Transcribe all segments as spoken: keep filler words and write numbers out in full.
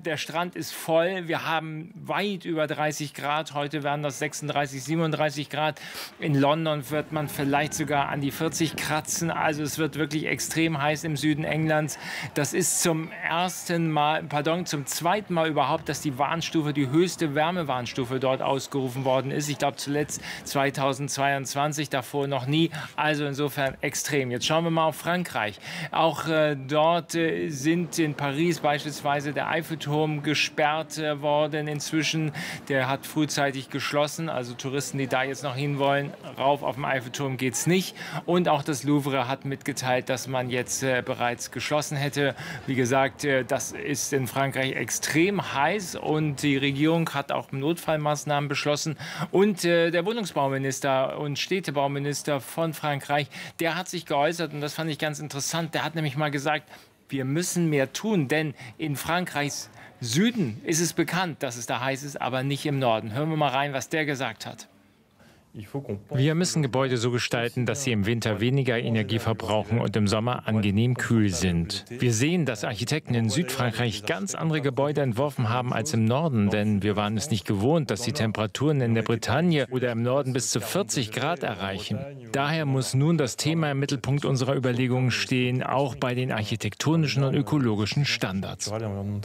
der Strand ist voll. Wir haben weit über dreißig Grad. Heute werden das sechsunddreißig, siebenunddreißig Grad. In London wird man vielleicht sogar an die vierzig kratzen. Also es wird wirklich extrem heiß im Süden Englands. Das ist zum ersten Mal, pardon, zum zweiten Mal überhaupt, dass die Warnstufe, die höchste Wärmewarnstufe dort ausgerufen worden ist. Ich glaube zuletzt zweitausendzweiundzwanzig, davor noch nie. Also insofern extrem. Jetzt schauen wir mal auf Frankreich. Auch äh, dort äh, sind in Paris beispielsweise der Eiffelturm gesperrt äh, worden inzwischen. Der hat frühzeitig geschlossen. Also Touristen, die da jetzt noch hinwollen, rauf auf den Eiffelturm geht es nicht. Und auch das Louvre hat mitgeteilt, dass man jetzt äh, bereits geschlossen hätte. Wie gesagt, äh, das ist in Frankreich extrem heiß und die Regierung hat auch Notfallmaßnahmen beschlossen. Und äh, der Wohnungsbauminister und Städtebauminister von Frankreich, der hat sich geäußert und das fand ich ganz interessant. Der hat nämlich mal gesagt, wir müssen mehr tun, denn in Frankreichs Süden ist es bekannt, dass es da heiß ist, aber nicht im Norden. Hören wir mal rein, was der gesagt hat. Wir müssen Gebäude so gestalten, dass sie im Winter weniger Energie verbrauchen und im Sommer angenehm kühl sind. Wir sehen, dass Architekten in Südfrankreich ganz andere Gebäude entworfen haben als im Norden, denn wir waren es nicht gewohnt, dass die Temperaturen in der Bretagne oder im Norden bis zu vierzig Grad erreichen. Daher muss nun das Thema im Mittelpunkt unserer Überlegungen stehen, auch bei den architektonischen und ökologischen Standards.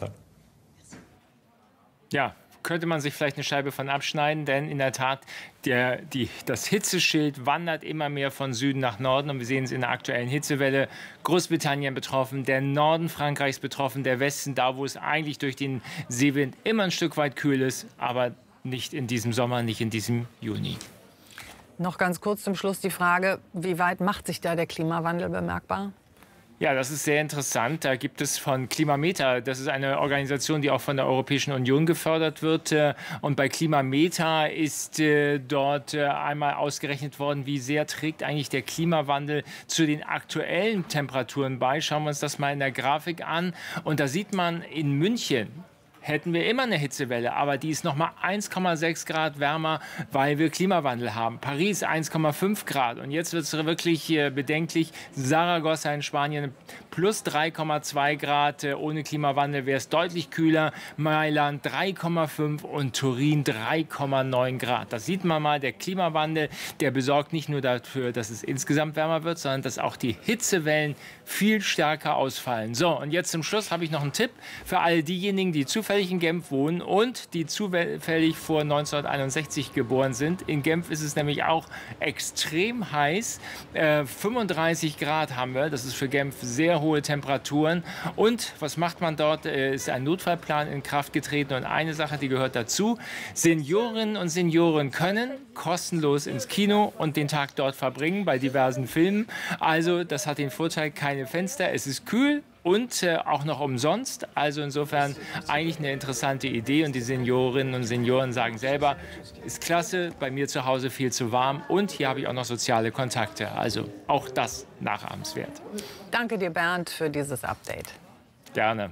Ja. Könnte man sich vielleicht eine Scheibe von abschneiden, denn in der Tat, der, die, das Hitzeschild wandert immer mehr von Süden nach Norden und wir sehen es in der aktuellen Hitzewelle. Großbritannien betroffen, der Norden Frankreichs betroffen, der Westen, da wo es eigentlich durch den Seewind immer ein Stück weit kühl ist, aber nicht in diesem Sommer, nicht in diesem Juni. Noch ganz kurz zum Schluss die Frage, wie weit macht sich da der Klimawandel bemerkbar? Ja, das ist sehr interessant. Da gibt es von Klimameter, das ist eine Organisation, die auch von der Europäischen Union gefördert wird. Und bei Klimameter ist dort einmal ausgerechnet worden, wie sehr trägt eigentlich der Klimawandel zu den aktuellen Temperaturen bei. Schauen wir uns das mal in der Grafik an. Und da sieht man in München, hätten wir immer eine Hitzewelle, aber die ist noch mal eins Komma sechs Grad wärmer, weil wir Klimawandel haben. Paris eins Komma fünf Grad und jetzt wird es wirklich äh, bedenklich. Saragossa in Spanien plus drei Komma zwei Grad, äh, ohne Klimawandel wäre es deutlich kühler. Mailand drei Komma fünf und Turin drei Komma neun Grad. Das sieht man mal, der Klimawandel, der besorgt nicht nur dafür, dass es insgesamt wärmer wird, sondern dass auch die Hitzewellen viel stärker ausfallen. So, und jetzt zum Schluss habe ich noch einen Tipp für all diejenigen, die zufällig in Genf wohnen und die zufällig vor neunzehnhunderteinundsechzig geboren sind. In Genf ist es nämlich auch extrem heiß. Äh, fünfunddreißig Grad haben wir. Das ist für Genf sehr hohe Temperaturen. Und was macht man dort? Äh, ist ein Notfallplan in Kraft getreten. Und eine Sache, die gehört dazu. Seniorinnen und Senioren können kostenlos ins Kino und den Tag dort verbringen bei diversen Filmen. Also das hat den Vorteil, keine Fenster. Es ist kühl. Und äh, auch noch umsonst. Also insofern eigentlich eine interessante Idee. Und die Seniorinnen und Senioren sagen selber, ist klasse, bei mir zu Hause viel zu warm. Und hier habe ich auch noch soziale Kontakte. Also auch das nachahmenswert. Danke dir, Bernd, für dieses Update. Gerne.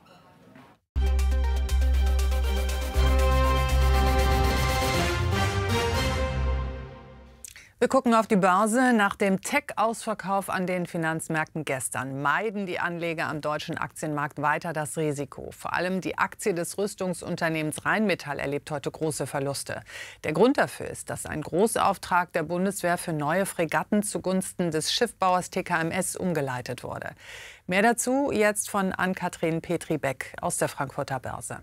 Wir gucken auf die Börse. Nach dem Tech-Ausverkauf an den Finanzmärkten gestern meiden die Anleger am deutschen Aktienmarkt weiter das Risiko. Vor allem die Aktie des Rüstungsunternehmens Rheinmetall erlebt heute große Verluste. Der Grund dafür ist, dass ein Großauftrag der Bundeswehr für neue Fregatten zugunsten des Schiffbauers T K M S umgeleitet wurde. Mehr dazu jetzt von Ann-Kathrin Petri-Beck aus der Frankfurter Börse.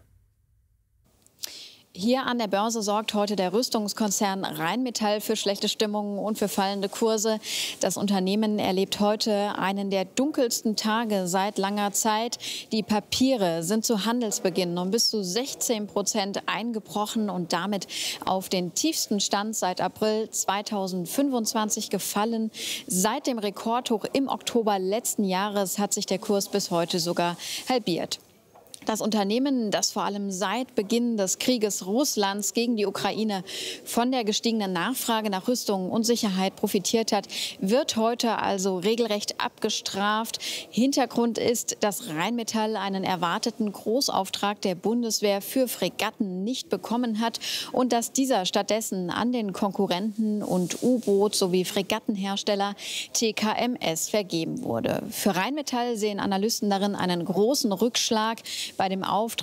Hier an der Börse sorgt heute der Rüstungskonzern Rheinmetall für schlechte Stimmung und für fallende Kurse. Das Unternehmen erlebt heute einen der dunkelsten Tage seit langer Zeit. Die Papiere sind zu Handelsbeginn um bis zu sechzehn Prozent eingebrochen und damit auf den tiefsten Stand seit April zweitausendfünfundzwanzig gefallen. Seit dem Rekordhoch im Oktober letzten Jahres hat sich der Kurs bis heute sogar halbiert. Das Unternehmen, das vor allem seit Beginn des Krieges Russlands gegen die Ukraine von der gestiegenen Nachfrage nach Rüstung und Sicherheit profitiert hat, wird heute also regelrecht abgestraft. Hintergrund ist, dass Rheinmetall einen erwarteten Großauftrag der Bundeswehr für Fregatten nicht bekommen hat und dass dieser stattdessen an den Konkurrenten und U-Boot- sowie Fregattenhersteller T K M S vergeben wurde. Für Rheinmetall sehen Analysten darin einen großen Rückschlag bei dem Auftrag